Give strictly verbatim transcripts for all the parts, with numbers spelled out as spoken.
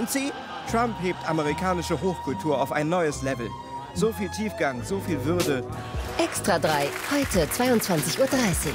Und sie? Trump hebt amerikanische Hochkultur auf ein neues Level. So viel Tiefgang, so viel Würde. Extra drei, heute zweiundzwanzig Uhr dreißig.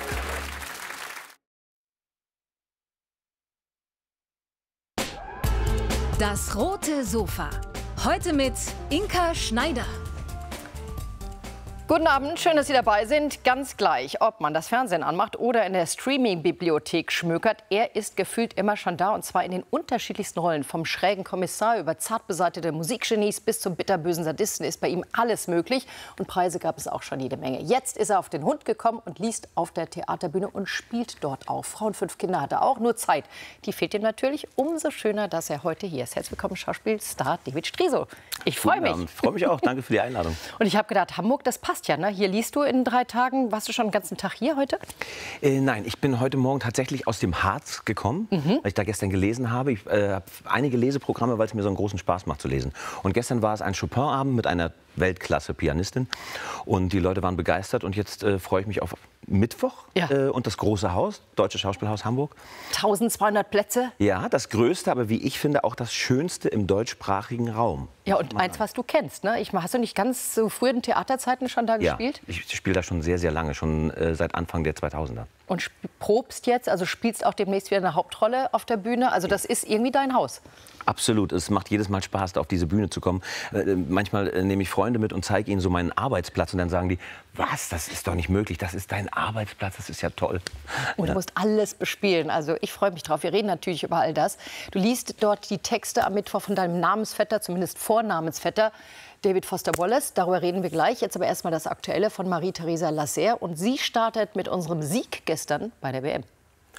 Das rote Sofa. Heute mit Inka Schneider. Guten Abend, schön, dass Sie dabei sind. Ganz gleich, ob man das Fernsehen anmacht oder in der Streaming-Bibliothek schmökert, er ist gefühlt immer schon da, und zwar in den unterschiedlichsten Rollen. Vom schrägen Kommissar über zart beseitete Musikgenies bis zum bitterbösen Sadisten ist bei ihm alles möglich. Und Preise gab es auch schon jede Menge. Jetzt ist er auf den Hund gekommen und liest auf der Theaterbühne und spielt dort auch. Frau und fünf Kinder hat er auch, nur Zeit. Die fehlt ihm natürlich. Umso schöner, dass er heute hier ist. Herzlich willkommen, Schauspielstar David Striso. Ich freue mich. Ich freue mich auch. Danke für die Einladung. Und ich habe gedacht, Hamburg, das passt ja, ne? Hier liest du in drei Tagen. Warst du schon den ganzen Tag hier heute? Äh, nein, ich bin heute Morgen tatsächlich aus dem Harz gekommen, mhm. weil ich da gestern gelesen habe. Ich äh, habe einige Leseprogramme, weil es mir so einen großen Spaß macht zu lesen. Und gestern war es ein Chopin-Abend mit einer Weltklasse-Pianistin. Und die Leute waren begeistert. Und jetzt äh, freue ich mich auf Mittwoch ja. äh, und das große Haus, Deutsche Schauspielhaus Hamburg. tausendzweihundert Plätze? Ja, das größte, aber wie ich finde, auch das schönste im deutschsprachigen Raum. Ja, und eins, was du kennst, ne? Ich, hast du nicht ganz so früh in Theaterzeiten schon da ja, gespielt? Ich spiele da schon sehr, sehr lange, schon äh, seit Anfang der zweitausender. Und probst jetzt, also spielst auch demnächst wieder eine Hauptrolle auf der Bühne? Also das ist irgendwie dein Haus? Absolut. Es macht jedes Mal Spaß, auf diese Bühne zu kommen. Äh, manchmal äh, nehme ich Freunde mit und zeige ihnen so meinen Arbeitsplatz. Und dann sagen die, was, das ist doch nicht möglich. Das ist dein Arbeitsplatz, das ist ja toll. Und du musst alles bespielen. Also ich freue mich drauf. Wir reden natürlich über all das. Du liest dort die Texte am Mittwoch von deinem Namensvetter, zumindest Vornamensvetter, David Foster Wallace. Darüber reden wir gleich. Jetzt aber erstmal das Aktuelle von Marie-Theresa Lasserre. Und sie startet mit unserem Sieg gestern bei der W M.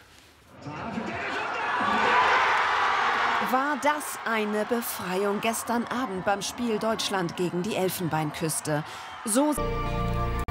War das eine Befreiung gestern Abend beim Spiel Deutschland gegen die Elfenbeinküste? So